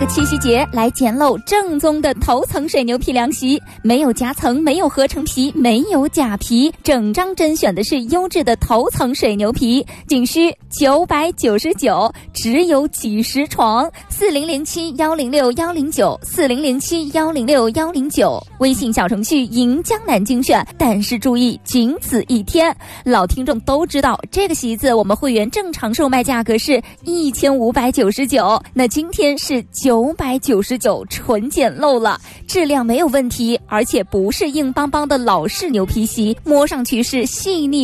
个七夕节来捡漏正宗的头层水牛皮凉席，没有夹层，没有合成皮，没有假皮，整张甄选的是优质的头层水牛皮，仅需999，只有几十床，4007-106-109，4007-106-109，微信小程序迎江南精选。但是注意，仅此一天，老听众都知道这个席子我们会员正常售卖价格是1599，那今天是999，纯捡漏了，质量没有问题，而且不是硬邦邦的老式牛皮席，摸上去是细腻